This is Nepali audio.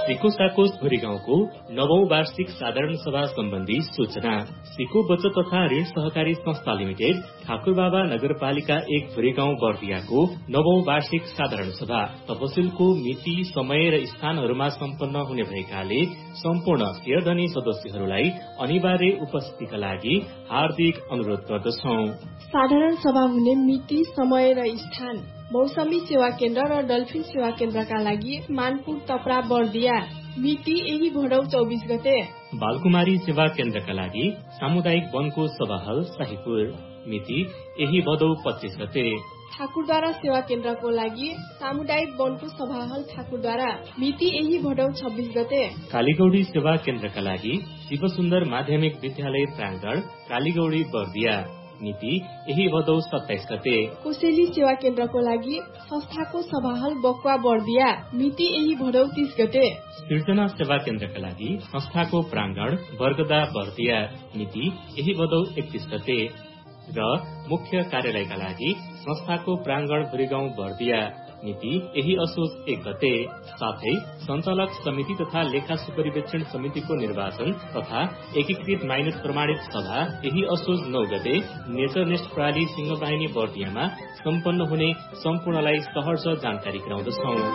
सिको साकोस भुरी गाउँको 9औं वार्षिक साधारण सभा सम्बन्धी सूचना। सिको बचत तथा ऋण सहकारी संस्था लिमिटेड ठाकुरबाबा नगरपालिका 1 भुरी गाउँ बर्दियाको 9औं वार्षिक साधारण सभा तपसिलको मिति, समय र स्थानहरूमा सम्पन्न हुने भएकाले सम्पूर्ण शेयरधनी सदस्यहरूलाई अनिवार्य उपस्थितिका लागि हार्दिक अनुरोध गर्दछौं। साधारण सभा हुने मिति, समय र स्थान मौसमी सेवा केन्द्र र डल्फिन सेवा केन्द्रका लागि मानपुर तपरा बर्दिया। मिति यही भदौ 24 गते। बालकुमारी सेवा केन्द्रका लागि सामुदायिक वनको सभाहल शाहीपुर। मिति यही भदौ 25 गते। ठाकुरद्वारा सेवा केन्द्रको लागि सामुदायिक वनको सभाहल ठाकुरद्वारा। मिति यही भदौ 26 गते। कालीगौडी सेवा केन्द्रका लागि शिवसुन्दर माध्यमिक विद्यालय प्राङ्गण कालीगौडी बर्दिया। मिति यही भदौ 27 गते। कोसेली सेवा केन्द्रको लागि संस्थाको सभाहल बकुवा बर्दिया। मिति यही भदौ 30 गते। सृजना सेवा केन्द्रका लागि संस्थाको प्राङ्गण बरगदा बर्दिया। मिति यही भदौ 31 गते। र मुख्य कार्यालयका लागि संस्थाको प्राङ्गण भुरीगाउँ बर्दिया। मिति यही असोज 1 गते। साथै सञ्चालक समिति तथा लेखा सुपरिवेक्षण समितिको निर्वाचन तथा एकीकृत माइनस प्रमाणित सभा यही असोज 9 गते नेचरनेस्ट प्रणाली सिंहबाहिनी बर्दियामा सम्पन्न हुने सम्पूर्णलाई सहर्ष जानकारी गराउँदछौं।